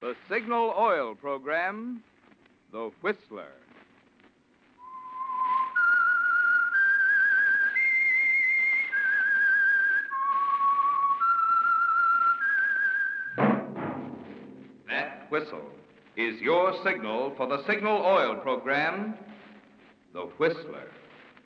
The Signal Oil program, The Whistler. That whistle is your signal for the Signal Oil program, The Whistler.